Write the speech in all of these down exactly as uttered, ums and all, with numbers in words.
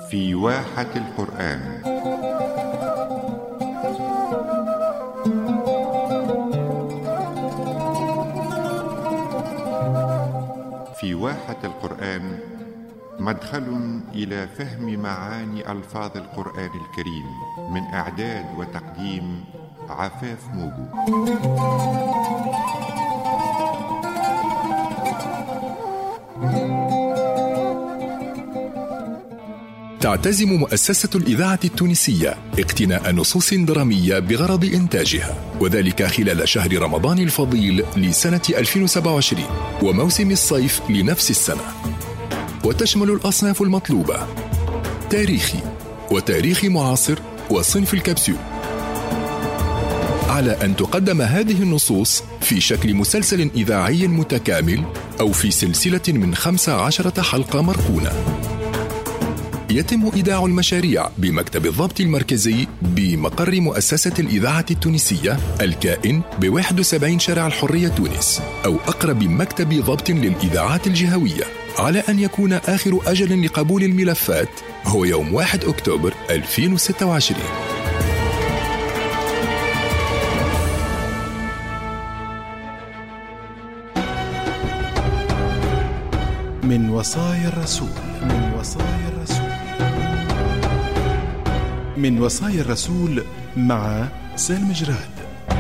في واحة القرآن. في واحة القرآن مدخل إلى فهم معاني ألفاظ القرآن الكريم، من إعداد وتقديم عفاف موجو. تعتزم مؤسسة الإذاعة التونسية اقتناء نصوص درامية بغرض إنتاجها، وذلك خلال شهر رمضان الفضيل لسنة ألفين وسبعة وعشرين وموسم الصيف لنفس السنة، وتشمل الأصناف المطلوبة: تاريخي وتاريخ معاصر وصنف الكبسول، على أن تقدم هذه النصوص في شكل مسلسل إذاعي متكامل أو في سلسلة من خمس عشرة حلقة مركونة. يتم إيداع المشاريع بمكتب الضبط المركزي بمقر مؤسسة الإذاعة التونسية الكائن بواحد وسبعين شارع الحرية تونس، أو أقرب مكتب ضبط للإذاعات الجهوية، على أن يكون آخر أجل لقبول الملفات هو يوم واحد أكتوبر ألفين وستة وعشرين. من وصايا الرسول من وصايا الرسول من وصايا الرسول مع سالم جراد.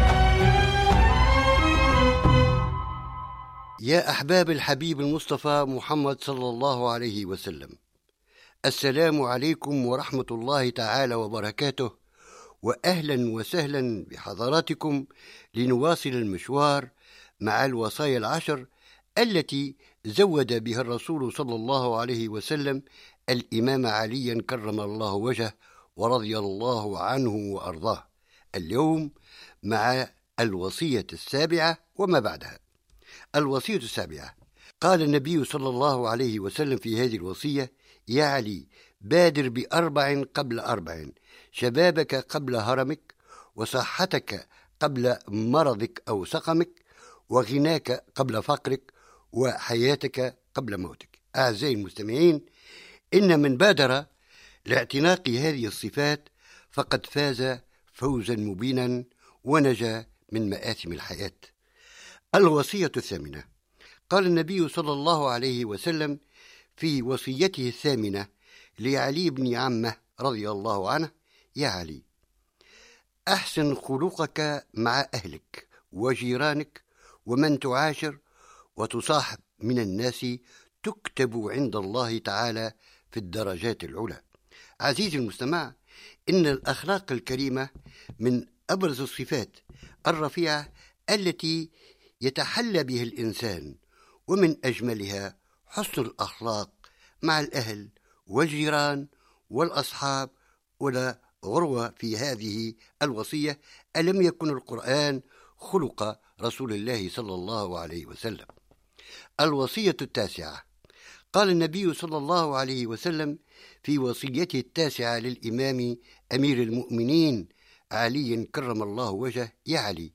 يا أحباب الحبيب المصطفى محمد صلى الله عليه وسلم، السلام عليكم ورحمة الله تعالى وبركاته، وأهلا وسهلا بحضراتكم لنواصل المشوار مع الوصايا العشر التي زود بها الرسول صلى الله عليه وسلم الإمام عليا كرم الله وجهه ورضي الله عنه وأرضاه. اليوم مع الوصية السابعة وما بعدها. الوصية السابعة: قال النبي صلى الله عليه وسلم في هذه الوصية: يا علي، بادر بأربع قبل أربع، شبابك قبل هرمك، وصحتك قبل مرضك أو سقمك، وغناك قبل فقرك، وحياتك قبل موتك. أعزائي المستمعين، إن من بادر لاعتناق هذه الصفات فقد فاز فوزا مبينا ونجا من مآثم الحياة. الوصية الثامنة: قال النبي صلى الله عليه وسلم في وصيته الثامنة لعلي بن عمه رضي الله عنه: يا علي، أحسن خلقك مع أهلك وجيرانك ومن تعاشر وتصاحب من الناس، تكتب عند الله تعالى في الدرجات العلى. عزيزي المستمع، إن الأخلاق الكريمة من أبرز الصفات الرفيعة التي يتحلى بها الإنسان، ومن أجملها حسن الأخلاق مع الأهل والجيران والأصحاب. ولا غروة في هذه الوصية، ألم يكن القرآن خلق رسول الله صلى الله عليه وسلم؟ الوصية التاسعة: قال النبي صلى الله عليه وسلم في وصيته التاسعة للإمام أمير المؤمنين علي كرم الله وجهه: يا علي،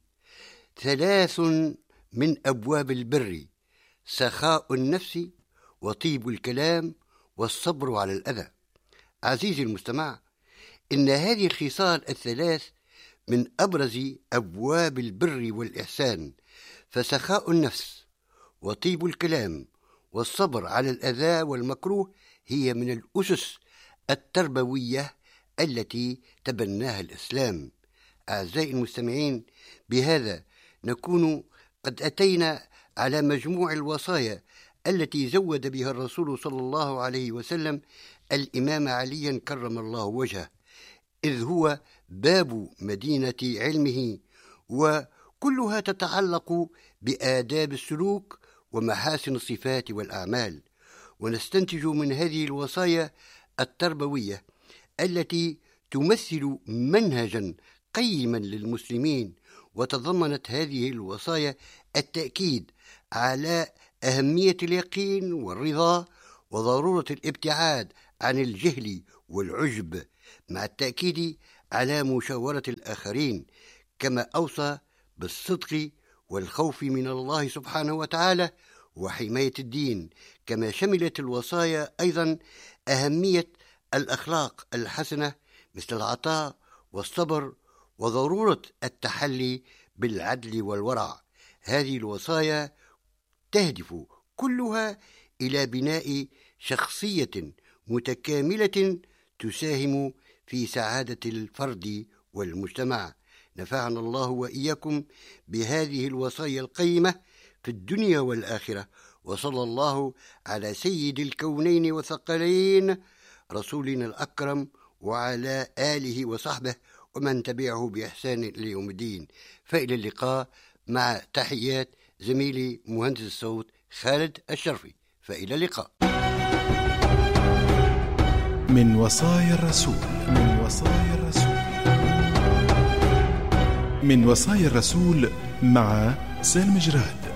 ثلاث من أبواب البر: سخاء النفس، وطيب الكلام، والصبر على الأذى. عزيزي المستمع، إن هذه الخصال الثلاث من أبرز أبواب البر والإحسان، فسخاء النفس وطيب الكلام والصبر على الأذى والمكروه هي من الأسس التربوية التي تبناها الإسلام. أعزائي المستمعين، بهذا نكون قد أتينا على مجموع الوصايا التي زود بها الرسول صلى الله عليه وسلم الإمام عليا كرم الله وجهه، إذ هو باب مدينة علمه، وكلها تتعلق بآداب السلوك ومحاسن الصفات والأعمال. ونستنتج من هذه الوصايا التربوية التي تمثل منهجا قيما للمسلمين، وتضمنت هذه الوصايا التأكيد على أهمية اليقين والرضا، وضرورة الابتعاد عن الجهل والعجب، مع التأكيد على مشاورة الآخرين، كما أوصى بالصدق والخوف من الله سبحانه وتعالى وحماية الدين. كما شملت الوصايا أيضا أهمية الأخلاق الحسنة مثل العطاء والصبر وضرورة التحلي بالعدل والورع. هذه الوصايا تهدف كلها إلى بناء شخصية متكاملة تساهم في سعادة الفرد والمجتمع. نفعنا الله وإياكم بهذه الوصايا القيمة في الدنيا والآخرة، وصلى الله على سيد الكونين وثقلين رسولنا الأكرم وعلى آله وصحبه ومن تبعه بإحسان إلى يوم الدين. فإلى اللقاء، مع تحيات زميلي مهندس الصوت خالد الشرفي. فإلى اللقاء. من وصايا الرسول من وصايا الرسول من وصايا الرسول مع سالم جراد.